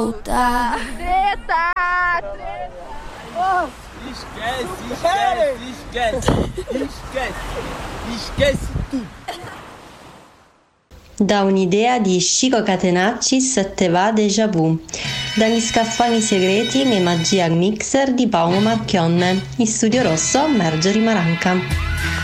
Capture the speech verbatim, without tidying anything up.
Treta! Oh. Esquece, esquece, esquece, esquece, esquece tudo. Da un'idea di Chico Catenaccis te va déjà vu. Dagli scaffali segreti e magia al mixer di Paolo Marchionne. In studio rosso Marjorie Maranca.